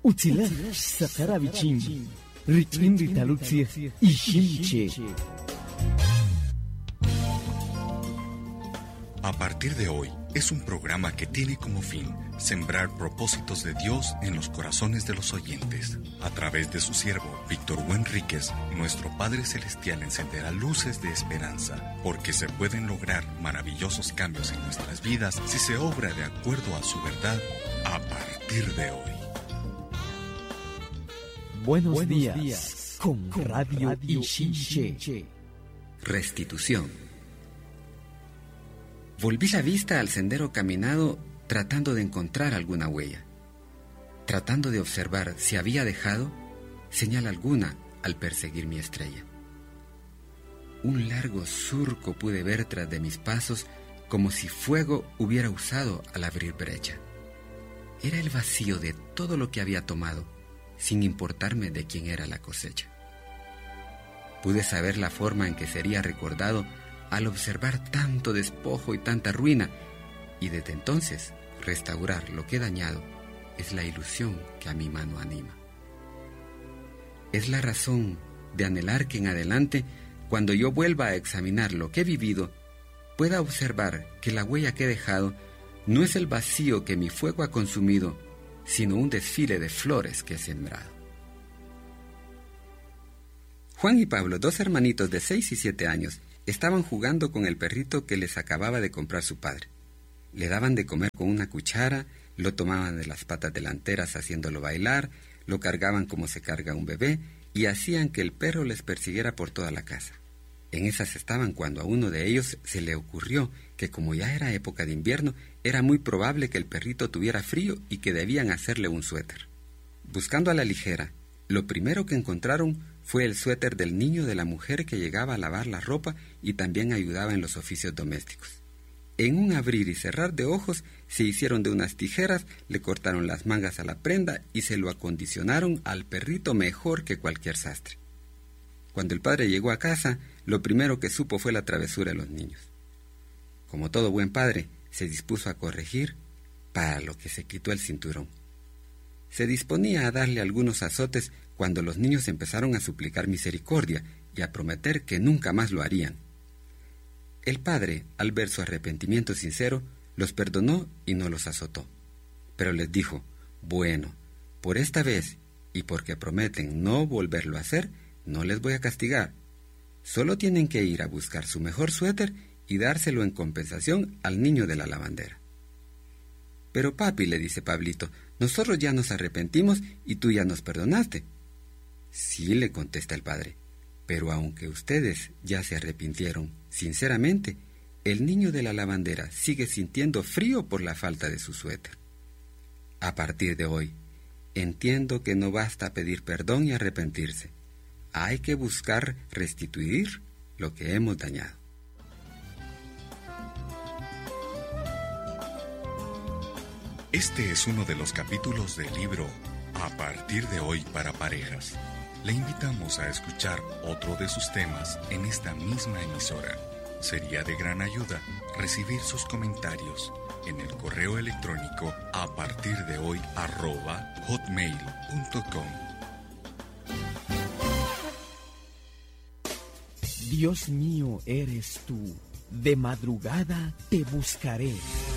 Utila Sakarabichin, Rikin Ritaluxia y Shimche. A partir de hoy, es un programa que tiene como fin sembrar propósitos de Dios en los corazones de los oyentes. A través de su siervo, Víctor Hugo Enríquez, nuestro Padre Celestial encenderá luces de esperanza, porque se pueden lograr maravillosos cambios en nuestras vidas si se obra de acuerdo a su verdad a partir de hoy. Buenos días con Radio Ichinche. Restitución. Volví la vista al sendero caminado tratando de encontrar alguna huella, tratando de observar si había dejado señal alguna al perseguir mi estrella. Un largo surco pude ver tras de mis pasos como si fuego hubiera usado al abrir brecha. Era el vacío de todo lo que había tomado, sin importarme de quién era la cosecha. Pude saber la forma en que sería recordado al observar tanto despojo y tanta ruina, y desde entonces restaurar lo que he dañado es la ilusión que a mi mano anima. Es la razón de anhelar que en adelante, cuando yo vuelva a examinar lo que he vivido, pueda observar que la huella que he dejado no es el vacío que mi fuego ha consumido, sino un desfile de flores que he sembrado. Juan y Pablo, dos hermanitos de 6 y 7 años, estaban jugando con el perrito que les acababa de comprar su padre. Le daban de comer con una cuchara, lo tomaban de las patas delanteras haciéndolo bailar, lo cargaban como se carga un bebé y hacían que el perro les persiguiera por toda la casa. En esas estaban cuando a uno de ellos se le ocurrió que como ya era época de invierno, era muy probable que el perrito tuviera frío y que debían hacerle un suéter. Buscando a la ligera, lo primero que encontraron fue el suéter del niño de la mujer que llegaba a lavar la ropa y también ayudaba en los oficios domésticos. En un abrir y cerrar de ojos se hicieron de unas tijeras, le cortaron las mangas a la prenda y se lo acondicionaron al perrito mejor que cualquier sastre. Cuando el padre llegó a casa, lo primero que supo fue la travesura de los niños. Como todo buen padre, se dispuso a corregir, para lo que se quitó el cinturón. Se disponía a darle algunos azotes cuando los niños empezaron a suplicar misericordia y a prometer que nunca más lo harían. El padre, al ver su arrepentimiento sincero, los perdonó y no los azotó. Pero les dijo: bueno, por esta vez y porque prometen no volverlo a hacer, no les voy a castigar. Solo tienen que ir a buscar su mejor suéter y dárselo en compensación al niño de la lavandera. Pero papi, le dice Pablito, nosotros ya nos arrepentimos y tú ya nos perdonaste. Sí, le contesta el padre, pero aunque ustedes ya se arrepintieron sinceramente, el niño de la lavandera sigue sintiendo frío por la falta de su suéter. A partir de hoy, entiendo que no basta pedir perdón y arrepentirse. Hay que buscar restituir lo que hemos dañado. Este es uno de los capítulos del libro A partir de hoy para parejas. Le invitamos a escuchar otro de sus temas en esta misma emisora. Sería de gran ayuda recibir sus comentarios en el correo electrónico apartirdehoy@hotmail.com. Dios mío eres tú, de madrugada te buscaré.